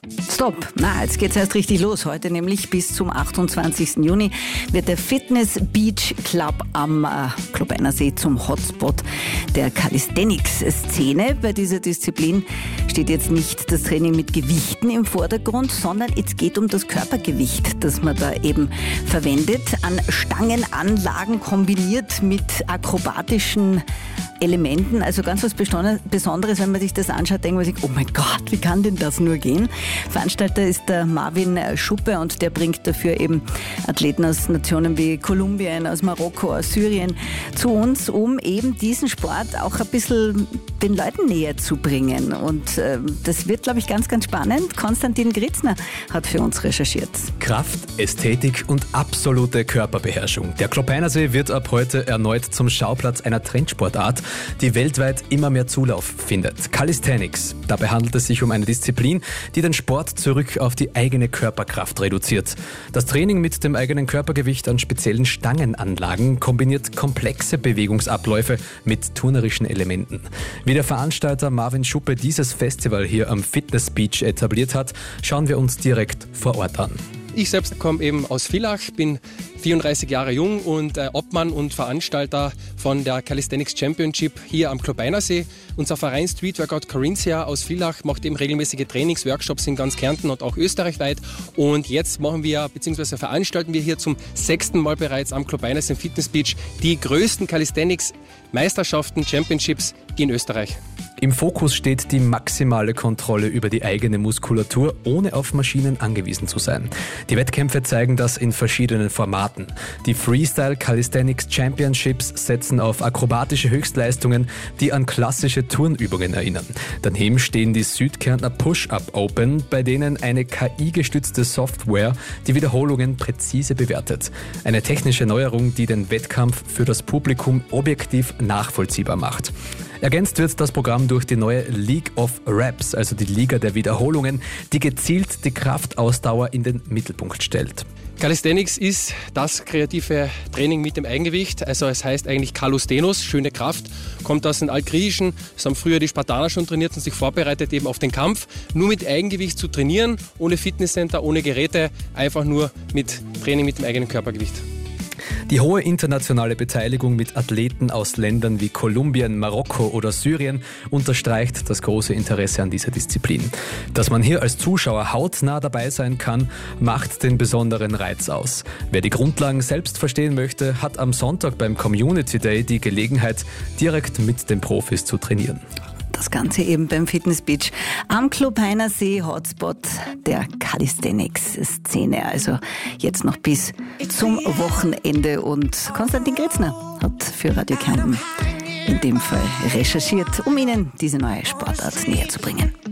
Stopp! Na, jetzt geht's erst richtig los. Heute nämlich bis zum 28. Juni wird der Fitness Beach Club am Club Einersee zum Hotspot der Calisthenics-Szene. Bei dieser Disziplin steht jetzt nicht das Training mit Gewichten im Vordergrund, sondern es geht um das Körpergewicht, das man da eben verwendet, an Stangenanlagen kombiniert mit akrobatischen Elementen, also ganz was Besonderes, wenn man sich das anschaut, denkt man sich, oh mein Gott, wie kann denn das nur gehen? Veranstalter ist der Marvin Schuppe und der bringt dafür eben Athleten aus Nationen wie Kolumbien, aus Marokko, aus Syrien zu uns, um eben diesen Sport auch ein bisschen den Leuten näher zu bringen. Und das wird, glaube ich, ganz, ganz spannend. Konstantin Gritzner hat für uns recherchiert. Kraft, Ästhetik und absolute Körperbeherrschung. Der Club Einersee wird ab heute erneut zum Schauplatz einer Trendsportart, die weltweit immer mehr Zulauf findet. Calisthenics. Dabei handelt es sich um eine Disziplin, die den Sport zurück auf die eigene Körperkraft reduziert. Das Training mit dem eigenen Körpergewicht an speziellen Stangenanlagen kombiniert komplexe Bewegungsabläufe mit turnerischen Elementen. Wie der Veranstalter Marvin Schuppe dieses Festival hier am Fitness Beach etabliert hat, schauen wir uns direkt vor Ort an. Ich selbst komme eben aus Villach, bin 34 Jahre jung und Obmann und Veranstalter von der Calisthenics Championship hier am Club Einersee. Unser Verein Street Workout Corinthia aus Villach macht eben regelmäßige Trainingsworkshops in ganz Kärnten und auch österreichweit. Und jetzt machen wir bzw. veranstalten wir hier zum 6. Mal bereits am Club Einersee im Fitness Beach die größten Calisthenics-Meisterschaften, Championships in Österreich. Im Fokus steht die maximale Kontrolle über die eigene Muskulatur, ohne auf Maschinen angewiesen zu sein. Die Wettkämpfe zeigen das in verschiedenen Formaten. Die Freestyle Calisthenics Championships setzen auf akrobatische Höchstleistungen, die an klassische Turnübungen erinnern. Daneben stehen die Südkärntner Push-Up Open, bei denen eine KI-gestützte Software die Wiederholungen präzise bewertet. Eine technische Neuerung, die den Wettkampf für das Publikum objektiv nachvollziehbar macht. Ergänzt wird das Programm durch die neue League of Reps, also die Liga der Wiederholungen, die gezielt die Kraftausdauer in den Mittelpunkt stellt. Calisthenics ist das kreative Training mit dem Eigengewicht, also es heißt eigentlich Kalusthenos, schöne Kraft, kommt aus dem Altgriechischen, das haben früher die Spartaner schon trainiert und sich vorbereitet eben auf den Kampf, nur mit Eigengewicht zu trainieren, ohne Fitnesscenter, ohne Geräte, einfach nur mit Training mit dem eigenen Körpergewicht. Die hohe internationale Beteiligung mit Athleten aus Ländern wie Kolumbien, Marokko oder Syrien unterstreicht das große Interesse an dieser Disziplin. Dass man hier als Zuschauer hautnah dabei sein kann, macht den besonderen Reiz aus. Wer die Grundlagen selbst verstehen möchte, hat am Sonntag beim Community Day die Gelegenheit, direkt mit den Profis zu trainieren. Das Ganze eben beim Fitness Beach am Club Einersee, Hotspot der Calisthenics-Szene. Also jetzt noch bis zum Wochenende. Und Konstantin Gritzner hat für Radio Kärnten in dem Fall recherchiert, um Ihnen diese neue Sportart näher zu bringen.